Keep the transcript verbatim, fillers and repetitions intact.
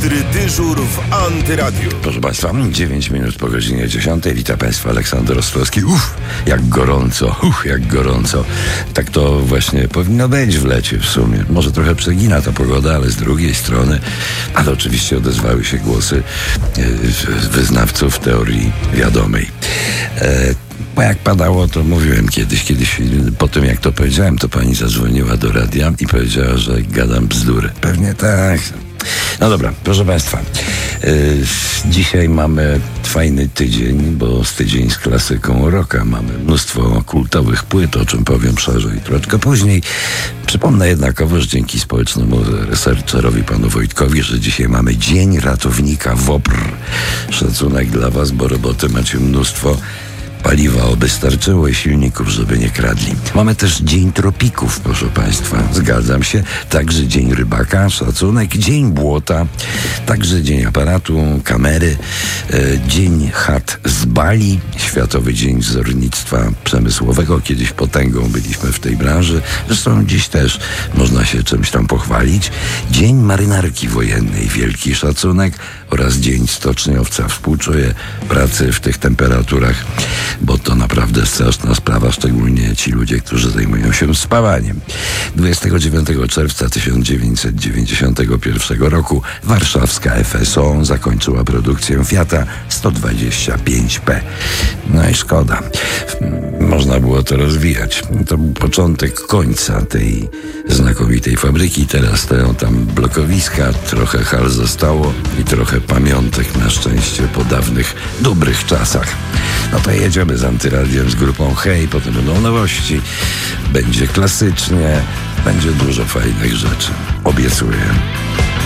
Ostry dyżur w Antyradiu. Proszę Państwa, dziewięć minut po godzinie dziesiątej. Witam Państwa, Aleksander Ostrowski. Uff, jak gorąco, uff, jak gorąco. Tak to właśnie powinno być w lecie w sumie. Może trochę przegina ta pogoda, ale z drugiej strony, ale oczywiście odezwały się głosy e, wyznawców teorii wiadomej. E, Bo jak padało, to mówiłem kiedyś, kiedyś po tym jak to powiedziałem, to pani zadzwoniła do radia i powiedziała, że gadam bzdury. Pewnie tak. No dobra, proszę Państwa, yy, dzisiaj mamy fajny tydzień, bo z tydzień z klasyką rocka mamy mnóstwo kultowych płyt, o czym powiem szerzej troszkę później. Przypomnę jednakowo, że dzięki społecznemu researcherowi panu Wojtkowi, że dzisiaj mamy Dzień Ratownika WOPR. Szacunek dla Was, bo roboty macie mnóstwo. Paliwa oby starczyło i silników, żeby nie kradli. Mamy też Dzień Tropików, proszę Państwa. Zgadzam się. Także Dzień Rybaka, szacunek. Dzień Błota. Także Dzień Aparatu, Kamery. E, dzień Chat z Bali. Światowy Dzień Wzornictwa Przemysłowego. Kiedyś potęgą byliśmy w tej branży. Zresztą dziś też można się czymś tam pochwalić. Dzień Marynarki Wojennej. Wielki szacunek. Oraz Dzień Stoczniowca. Współczuję pracy w tych temperaturach, bo to naprawdę straszna sprawa, szczególnie ci ludzie, którzy zajmują się spawaniem. dwudziestego dziewiątego czerwca tysiąc dziewięćset dziewięćdziesiątego pierwszego roku warszawska F S O zakończyła produkcję Fiata sto dwadzieścia pięć P. No i szkoda. Można było to rozwijać. To był początek końca tej znakomitej fabryki. Teraz stoją tam blokowiska, trochę hal zostało i trochę pamiątek na szczęście po dawnych, dobrych czasach. No to jedziemy z Antyradiem, z grupą Hej, potem będą nowości, będzie klasycznie, będzie dużo fajnych rzeczy. Obiecuję.